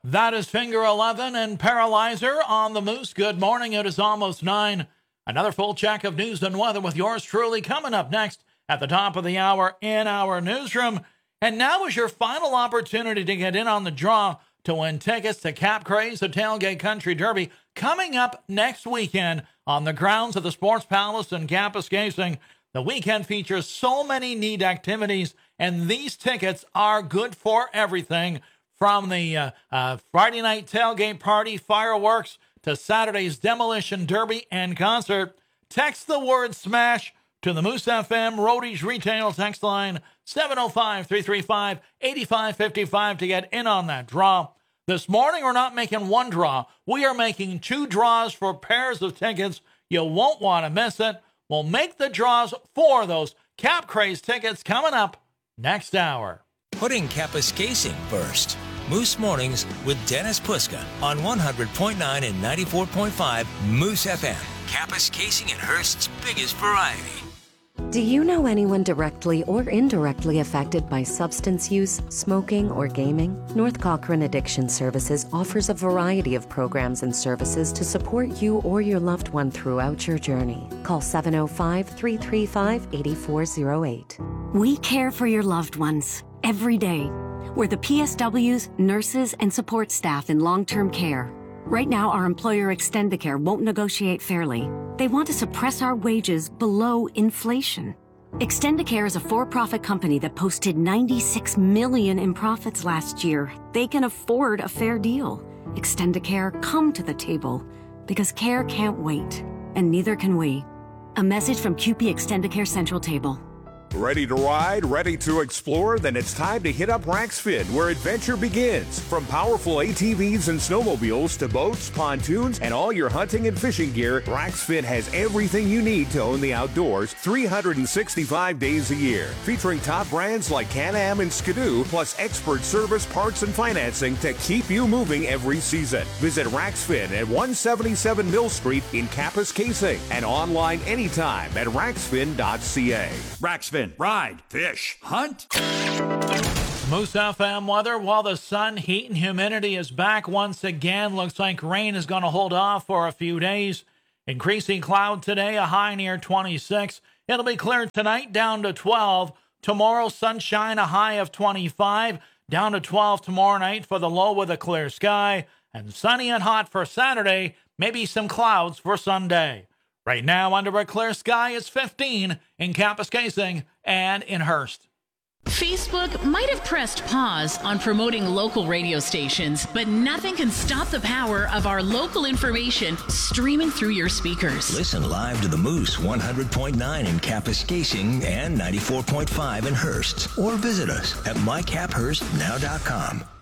That is Finger 11 and Paralyzer on the Moose. Good morning. It is almost 9. Another full check of news and weather with yours truly coming up next at the top of the hour in our newsroom. And now is your final opportunity to get in on the draw to win tickets to Cap Craze, the Tailgate Country Derby, coming up next weekend on the grounds of the Sports Palace in Kapuskasing. The weekend features so many neat activities, and these tickets are good for everything, from the Friday night tailgate party, fireworks, to Saturday's demolition derby and concert. Text the word SMASH to the Moose FM Roadies Retail text line 705-335-8555 to get in on that draw. This morning, we're not making one draw. We are making 2 draws for pairs of tickets. You won't want to miss it. We'll make the draws for those Cap Craze tickets coming up next hour. Putting Kapuskasing first. Moose Mornings with Dennis Puska on 100.9 and 94.5 Moose FM. Kapuskasing and Hearst's biggest variety. Do you know anyone directly or indirectly affected by substance use, smoking, or gaming? North Cochrane Addiction Services offers a variety of programs and services to support you or your loved one throughout your journey. Call 705-335-8408. We care for your loved ones every day. We're the PSWs, nurses, and support staff in long-term care. Right now, our employer Extendicare won't negotiate fairly. They want to suppress our wages below inflation. Extendicare is a for-profit company that posted $96 million in profits last year. They can afford a fair deal. Extendicare, come to the table, because care can't wait, and neither can we. A message from CUPE Extendicare Central Table. Ready to ride? Ready to explore? Then it's time to hit up Raxfin, where adventure begins. From powerful ATVs and snowmobiles to boats, pontoons, and all your hunting and fishing gear, Raxfin has everything you need to own the outdoors 365 days a year. Featuring top brands like Can-Am and Skidoo, plus expert service, parts, and financing to keep you moving every season. Visit Raxfin at 177 Mill Street in Kapuskasing and online anytime at raxfin.ca. Raxfin. Ride, fish, hunt. Moose FM weather. While the sun, heat, and humidity is back once again, looks like rain is going to hold off for a few days. Increasing cloud today, a high near 26. It'll be clear tonight, down to 12. Tomorrow, sunshine, a high of 25. Down to 12 tomorrow night for the low with a clear sky. And sunny and hot for Saturday, maybe some clouds for Sunday. Right now, under a clear sky, it's 15 in Kapuskasing and in Hearst. Facebook might have pressed pause on promoting local radio stations, but nothing can stop the power of our local information streaming through your speakers. Listen live to the Moose 100.9 in Kapuskasing and 94.5 in Hearst, or visit us at mycaphurstnow.com.